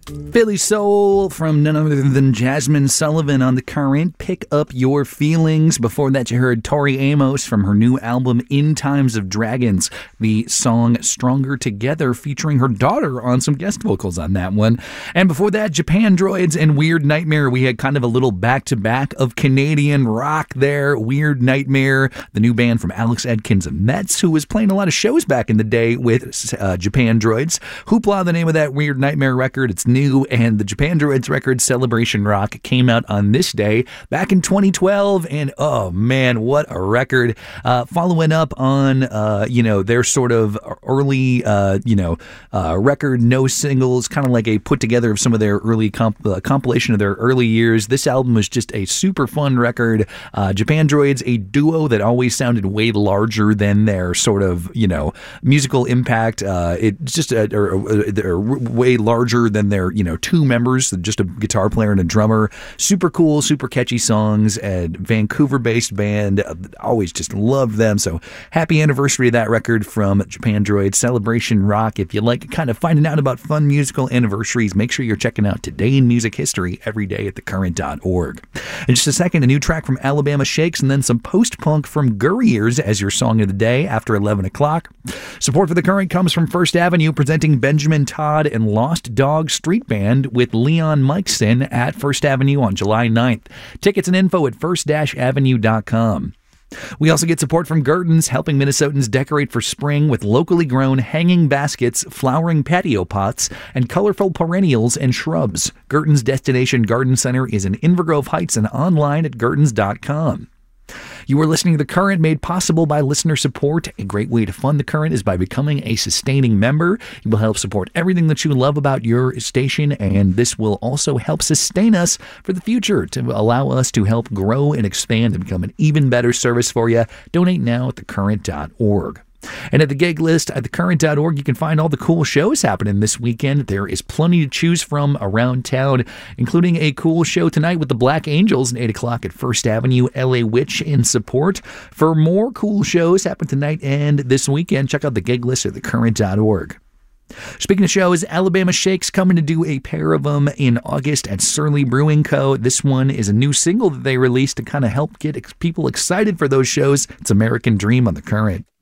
Philly Soul from none other than Jasmine Sullivan on The Current. Pick Up Your Feelings. Before that, you heard Tori Amos from her new album In Times of Dragons. The song Stronger Together, featuring her daughter on some guest vocals on that one. And before that, Japandroids and Weird Nightmare. We had kind of a little back-to-back of Canadian rock there. Weird Nightmare, the new band from Alex Edkins and Metz, who was playing a lot of shows back in the day with Japandroids. Hoopla, the name of that Weird Nightmare record. It's new, and the Japandroids record Celebration Rock came out on this day back in 2012, and oh man, what a record. Following up on their sort of early record, no singles, kind of like a put together of some of their early compilation of their early years. This album was just a super fun record. Japandroids, a duo that always sounded way larger than their sort of musical impact. It's just they're way larger than their two members, just a guitar player and a drummer. Super cool, super catchy songs, and Vancouver-based band. Always just loved them. So happy anniversary of that record from Japandroid, Celebration Rock. If you like kind of finding out about fun musical anniversaries, make sure you're checking out Today in Music History every day at thecurrent.org. In just a second, a new track from Alabama Shakes, and then some post-punk from Gurriers as your song of the day after 11 o'clock. Support for The Current comes from First Avenue, presenting Benjamin Todd and Lost Dog Street Band with Leon Mikeson at First Avenue on July 9th. Tickets and info at first-avenue.com. We also get support from Gurton's, helping Minnesotans decorate for spring with locally grown hanging baskets, flowering patio pots, and colorful perennials and shrubs. Gurton's Destination Garden Center is in Invergrove Heights and online at gurtons.com. You are listening to The Current, made possible by listener support. A great way to fund The Current is by becoming a sustaining member. You will help support everything that you love about your station, and this will also help sustain us for the future to allow us to help grow and expand and become an even better service for you. Donate now at thecurrent.org. And at the gig list at thecurrent.org, you can find all the cool shows happening this weekend. There is plenty to choose from around town, including a cool show tonight with the Black Angels at 8 o'clock at First Avenue, LA Witch in support. For more cool shows happen tonight and this weekend, check out the gig list at thecurrent.org. Speaking of shows, Alabama Shakes coming to do a pair of them in August at Surly Brewing Co. This one is a new single that they released to kind of help get people excited for those shows. It's American Dream on The Current.